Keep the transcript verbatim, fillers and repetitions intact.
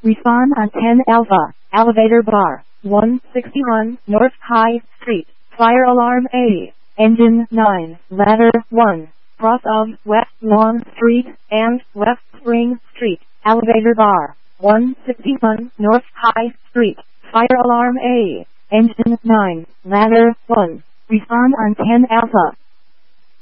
Respond on ten Alpha, elevator bar, one sixty-one North High Street, fire alarm A, engine nine, ladder one, cross of West Lawn Street and West Spring Street, elevator bar, one sixty-one North High Street, fire alarm A, engine nine, ladder one, respond on ten Alpha.